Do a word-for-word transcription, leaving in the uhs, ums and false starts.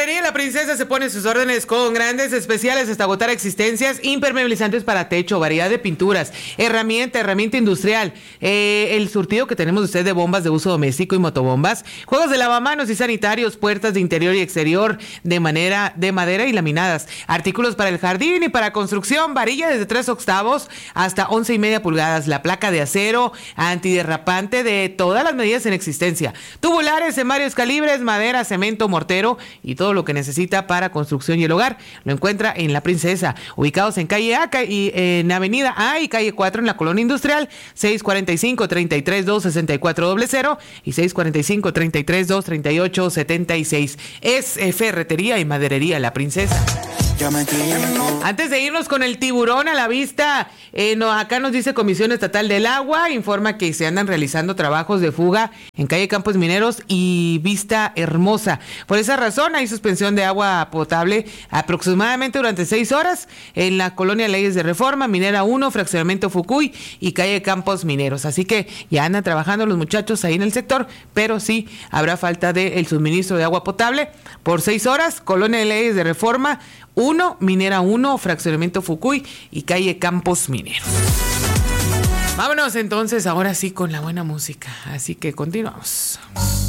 Ferretería La Princesa se pone sus órdenes con grandes especiales hasta agotar existencias, impermeabilizantes para techo, variedad de pinturas, herramienta, herramienta industrial, eh, el surtido que tenemos de usted de bombas de uso doméstico y motobombas, juegos de lavamanos y sanitarios, puertas de interior y exterior de manera de madera y laminadas, artículos para el jardín y para construcción, varilla desde tres octavos hasta once y media pulgadas, la placa de acero antiderrapante de todas las medidas en existencia, tubulares en varios calibres, madera, cemento, mortero y todo lo que necesita para construcción y el hogar. Lo encuentra en La Princesa, ubicados en calle A y en avenida A y calle cuatro en la colonia industrial, seis cuarenta y cinco, treinta y tres, dos sesenta y cuatro cero cero y seis cuarenta y cinco, treinta y tres, dos treinta y ocho, setenta y seis. Es eh, ferretería y maderería La Princesa. Antes de irnos con el tiburón a la vista, eh, no, acá nos dice Comisión Estatal del Agua, informa que se andan realizando trabajos de fuga en calle Campos Mineros y Vista Hermosa. Por esa razón hay suspensión de agua potable aproximadamente durante seis horas en la colonia Leyes de Reforma, Minera uno, Fraccionamiento Fucuy y calle Campos Mineros. Así que ya andan trabajando los muchachos ahí en el sector, pero sí habrá falta del suministro de agua potable por seis horas, colonia Leyes de Reforma uno, Minera uno, Fraccionamiento Fucuy y calle Campos Mineros. Vámonos entonces ahora sí con la buena música, así que continuamos.